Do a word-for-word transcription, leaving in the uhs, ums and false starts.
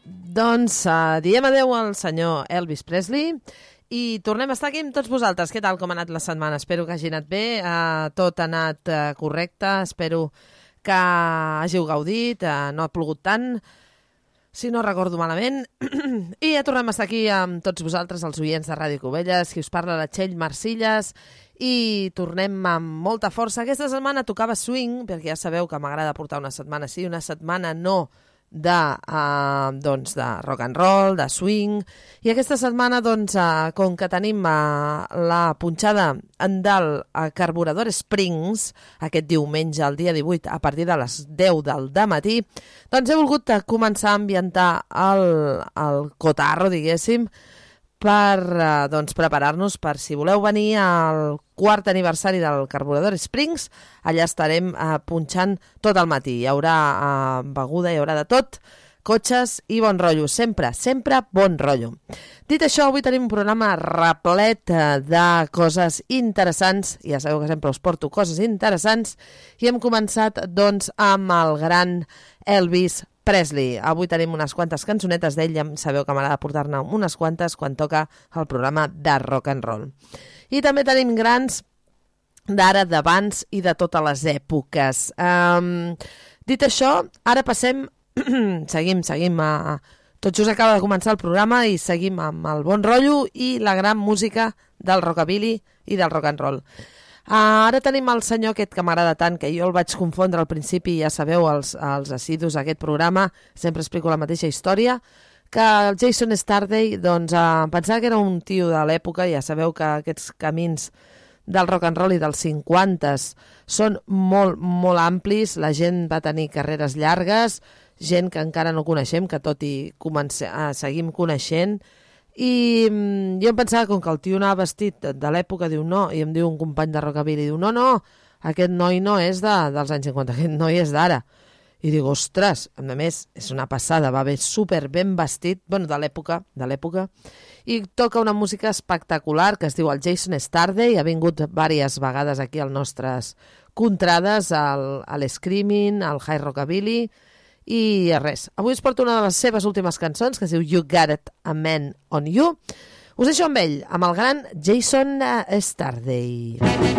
Doncs uh, diem adeu al senyor Elvis Presley i tornem a estar aquí amb tots vosaltres. Què tal, com ha anat la setmana? Espero que hagi anat bé, uh, tot ha anat uh, correcte, espero que hàgiu gaudit, uh, no ha plogut tant, si no recordo malament. I ja tornem a estar aquí amb tots vosaltres, els oients de Ràdio Cubelles, qui us parla la Txell Marcilles, i tornem amb molta força. Aquesta setmana tocava swing, perquè ja sabeu que m'agrada portar una setmana sí, una setmana no, de, uh, doncs, de rock and roll, de swing, i aquesta setmana, doncs, uh, com que tenim uh, la punxada del uh, Carburador Springs, aquest diumenge, el dia divuit, a partir de les deu del dematí, doncs he volgut uh, començar a ambientar el, el cotarro, diguéssim, per uh, doncs, preparar-nos per si voleu venir al quart aniversari del Carburador Springs. Allà estarem uh, punxant tot el matí. Hi haurà uh, beguda, hi haurà de tot, cotxes i bon rotllo. Sempre, sempre bon rotllo. Dit això, avui tenim un programa replet uh, de coses interessants. Ja sabeu que sempre us porto coses interessants. I hem començat, doncs, amb el gran Elvis Presley. Avui tenim unes quantes cançonetes d'ell, ja sabeu que m'agrada portar-ne unes quantes quan toca el programa de rock and roll. I també tenim grans d'ara, d'abans i de totes les èpoques. Um, dit això, ara passem, seguim, seguim, a... tot just acaba de començar el programa i seguim amb el bon rotllo i la gran música del rockabilly i del rock and roll. Uh, ara tenim el senyor aquest que m'agrada tant, que jo el vaig confondre al principi, ja sabeu, els, els assidus d'aquest programa, sempre explico la mateixa història, que el Jason Starday, doncs, uh, pensava que era un tio de l'època, ja sabeu que aquests camins del rock and roll i dels cinquantes són molt, molt amplis, la gent va tenir carreres llargues, gent que encara no coneixem, que tot i comencem, uh, seguim coneixent, i um, jo em pensava, com que el tio anava vestit de l'època, diu no, i em diu un company de rockabilly, diu no, no, aquest noi no és de, dels anys cinquanta, aquest noi és d'ara. I dic, ostres, a més, és una passada, va bé super ben vestit, bueno, de l'època, de l'època, i toca una música espectacular que es diu el Jason Starday, ha vingut diverses vegades aquí als nostres contrades, al, a l'Screaming, al High Rockabilly, i res. Avui us porto una de les seves últimes cançons, que es diu You Got It, a Man on You. Us deixo amb ell, amb el gran Jason Starday.